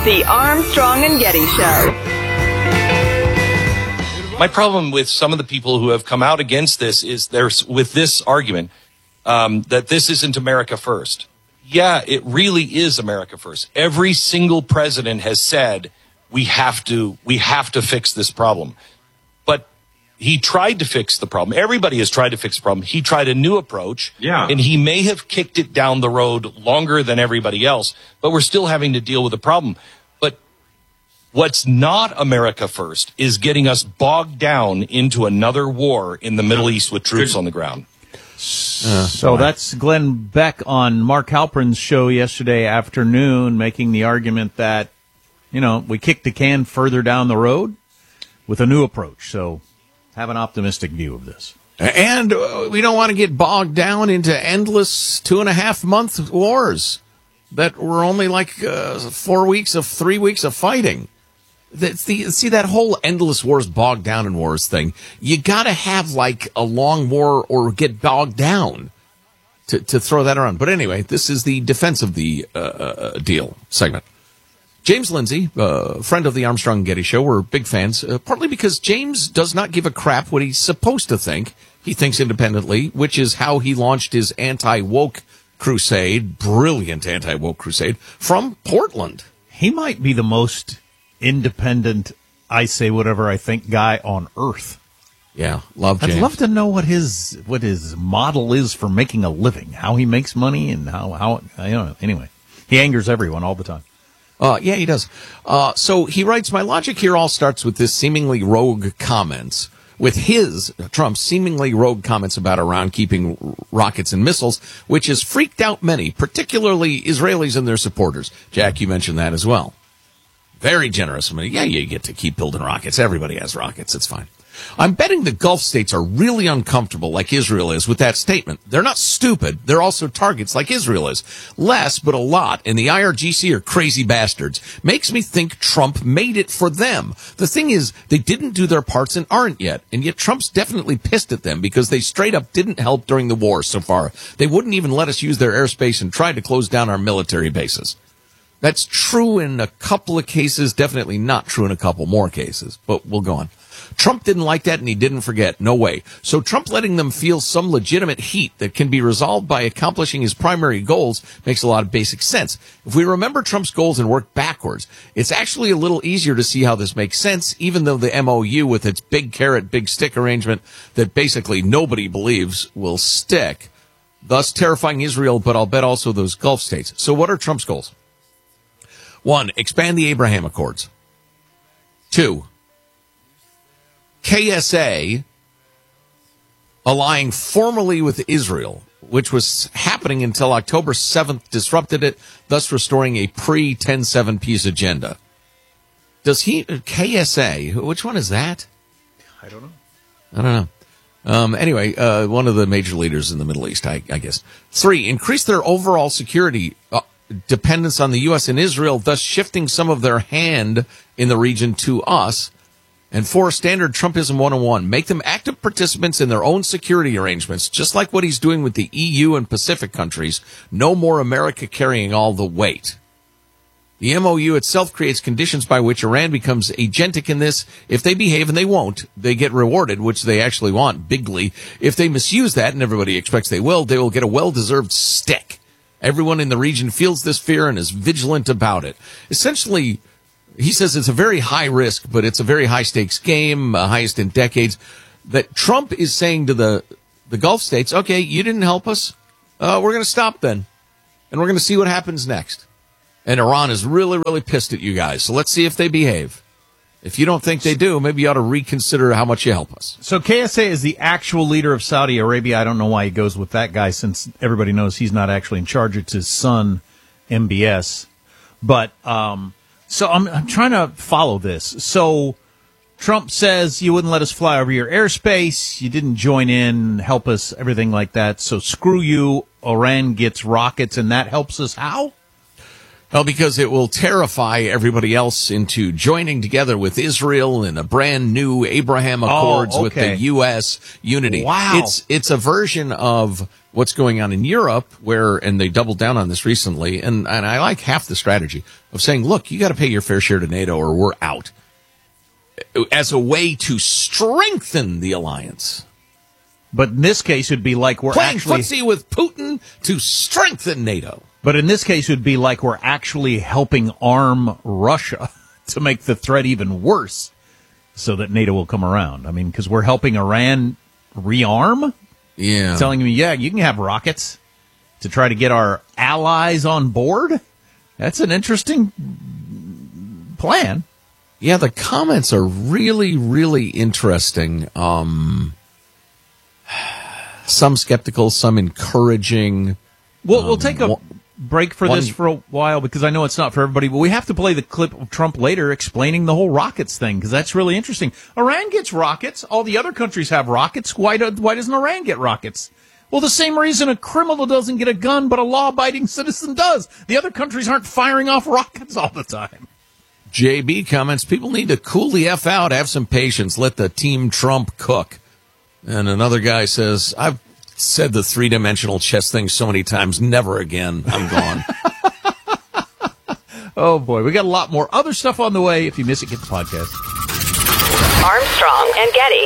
The Armstrong and Getty Show. My problem with some of the people who have come out against this is there's with this argument that this isn't America first. Yeah, it really is America first. Every single president has said we have to fix this problem. But he tried to fix the problem. Everybody has tried to fix the problem. He tried a new approach. Yeah. And he may have kicked it down the road longer than everybody else, but we're still having to deal with the problem. But what's not America first is getting us bogged down into another war in the Middle East with troops on the ground. So that's Glenn Beck on Mark Halperin's show yesterday afternoon, making the argument that, we kicked the can further down the road with a new approach. So have an optimistic view of this. And we don't want to get bogged down into endless 2.5-month wars that were only like 3 weeks of fighting. See that whole endless wars, bogged down in wars thing. You got to have like a long war or get bogged down to throw that around. But anyway, this is the defense of the deal segment. James Lindsay, friend of the Armstrong and Getty Show, we're big fans, partly because James does not give a crap what he's supposed to think. He thinks independently, which is how he launched his anti-woke crusade, brilliant anti-woke crusade, from Portland. He might be the most independent, I say whatever I think guy on earth. Yeah, love James. I'd love to know what his model is for making a living, how he makes money, and how anyway. He angers everyone all the time. Yeah, he does. So he writes, my logic here all starts with this seemingly rogue comments, with Trump's seemingly rogue comments about Iran keeping rockets and missiles, which has freaked out many, particularly Israelis and their supporters. Jack, you mentioned that as well. Very generous. I mean, yeah, you get to keep building rockets. Everybody has rockets. It's fine. I'm betting the Gulf states are really uncomfortable, like Israel is, with that statement. They're not stupid. They're also targets, like Israel is. Less, but a lot, and the IRGC are crazy bastards. Makes me think Trump made it for them. The thing is, they didn't do their parts and aren't yet, and yet Trump's definitely pissed at them because they straight up didn't help during the war so far. They wouldn't even let us use their airspace and tried to close down our military bases. That's true in a couple of cases, definitely not true in a couple more cases, but we'll go on. Trump didn't like that, and he didn't forget. No way. So Trump letting them feel some legitimate heat that can be resolved by accomplishing his primary goals makes a lot of basic sense. If we remember Trump's goals and work backwards, it's actually a little easier to see how this makes sense, even though the MOU with its big carrot, big stick arrangement that basically nobody believes will stick, thus terrifying Israel, but I'll bet also those Gulf states. So what are Trump's goals? 1, expand the Abraham Accords. 2, KSA allying formally with Israel, which was happening until October 7th, disrupted it, thus restoring a pre-10-7 peace agenda. KSA, which one is that? I don't know. Anyway, one of the major leaders in the Middle East, I guess. 3, increase their overall security dependence on the U.S. and Israel, thus shifting some of their hand in the region to us. And 4, standard Trumpism 101, make them active participants in their own security arrangements, just like what he's doing with the EU and Pacific countries. No more America carrying all the weight. The MOU itself creates conditions by which Iran becomes agentic in this. If they behave, and they won't, they get rewarded, which they actually want bigly. If they misuse that, and everybody expects they will get a well-deserved stick. Everyone in the region feels this fear and is vigilant about it. Essentially, he says it's a very high risk, but it's a very high stakes game, highest in decades, that Trump is saying to the Gulf states, okay, you didn't help us. We're going to stop then. And we're going to see what happens next. And Iran is really, really pissed at you guys. So let's see if they behave. If you don't think they do, maybe you ought to reconsider how much you help us. So KSA is the actual leader of Saudi Arabia. I don't know why he goes with that guy, since everybody knows he's not actually in charge. It's his son, MBS. But so I'm trying to follow this. So Trump says you wouldn't let us fly over your airspace. You didn't join in, help us, everything like that. So screw you. Iran gets rockets, and that helps us how? Well, because it will terrify everybody else into joining together with Israel in a brand new Abraham Accords with the U.S. unity. Wow. It's a version of what's going on in Europe and they doubled down on this recently, and I like half the strategy of saying, look, you got to pay your fair share to NATO or we're out, as a way to strengthen the alliance. But in this case, it'd be like we're playing actually footsie with Putin to strengthen NATO. But in this case, it would be like we're actually helping arm Russia to make the threat even worse so that NATO will come around. I mean, because we're helping Iran rearm? Yeah. Telling me, yeah, you can have rockets to try to get our allies on board? That's an interesting plan. Yeah, the comments are really, really interesting. Some skeptical, some encouraging. We'll take a break for this for a while because I know it's not for everybody, but we have to play the clip of Trump later explaining the whole rockets thing because that's really interesting. Iran gets rockets. All the other countries have rockets. Why doesn't Iran get rockets? Well, the same reason a criminal doesn't get a gun, but a law-abiding citizen does. The other countries aren't firing off rockets all the time. JB comments, people need to cool the F out, have some patience, let the Team Trump cook. And another guy says, I've said the three-dimensional chess thing so many times, never again. I'm gone. Oh, boy. We got a lot more other stuff on the way. If you miss it, get the podcast. Armstrong and Getty.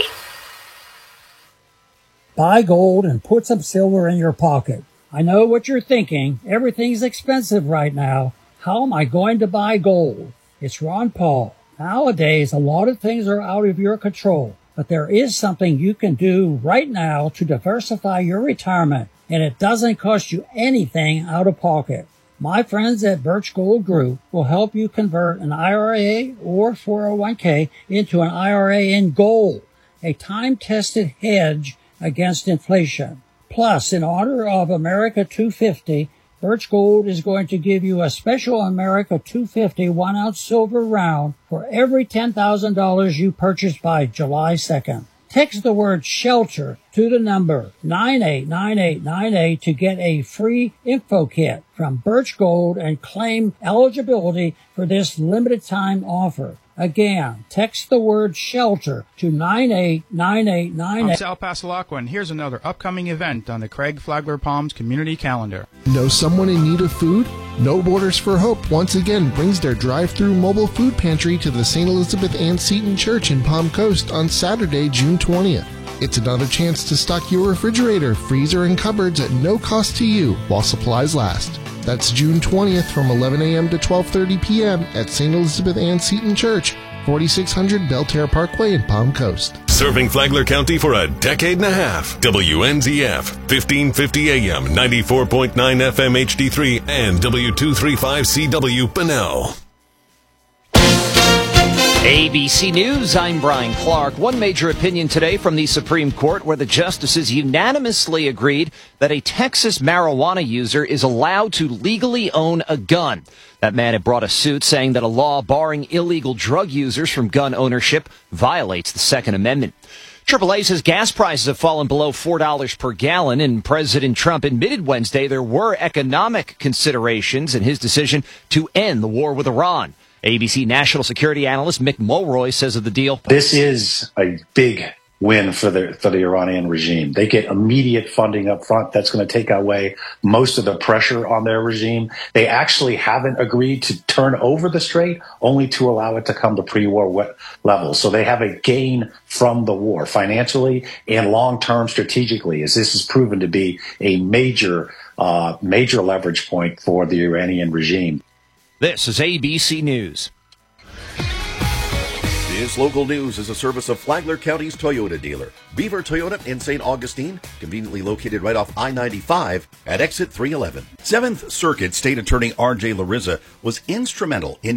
Buy gold and put some silver in your pocket. I know what you're thinking. Everything's expensive right now. How am I going to buy gold? It's Ron Paul. Nowadays, a lot of things are out of your control. But there is something you can do right now to diversify your retirement, and it doesn't cost you anything out of pocket. My friends at Birch Gold Group will help you convert an IRA or 401k into an IRA in gold, a time-tested hedge against inflation. Plus, in honor of America 250, Birch Gold is going to give you a special America 250 1-ounce silver round for every $10,000 you purchase by July 2nd. Text the word SHELTER to the number 989898 to get a free info kit from Birch Gold and claim eligibility for this limited time offer. Again, text the word SHELTER to 989898. I'm Sal Pasalacqua, and here's another upcoming event on the Craig Flagler Palms community calendar. Know someone in need of food? No Borders for Hope once again brings their drive-through mobile food pantry to the St. Elizabeth Ann Seton Church in Palm Coast on Saturday, June 20th. It's another chance to stock your refrigerator, freezer, and cupboards at no cost to you while supplies last. That's June 20th from 11 a.m. to 12:30 p.m. at St. Elizabeth Ann Seton Church, 4600 Belterre Parkway in Palm Coast. Serving Flagler County for a decade and a half. WNZF, 1550 AM, 94.9 FM HD3, and W235CW Bunnell. ABC News, I'm Brian Clark. One major opinion today from the Supreme Court where the justices unanimously agreed that a Texas marijuana user is allowed to legally own a gun. That man had brought a suit saying that a law barring illegal drug users from gun ownership violates the Second Amendment. AAA says gas prices have fallen below $4 per gallon, and President Trump admitted Wednesday there were economic considerations in his decision to end the war with Iran. ABC national security analyst Mick Mulroy says of the deal, this is a big win for the Iranian regime. They get immediate funding up front. That's going to take away most of the pressure on their regime. They actually haven't agreed to turn over the strait, only to allow it to come to pre-war levels. So they have a gain from the war financially and long-term strategically, as this has proven to be a major leverage point for the Iranian regime. This is ABC News. This local news is a service of Flagler County's Toyota dealer, Beaver Toyota in St. Augustine, conveniently located right off I-95 at exit 311. 7th Circuit State Attorney R.J. Larissa was instrumental in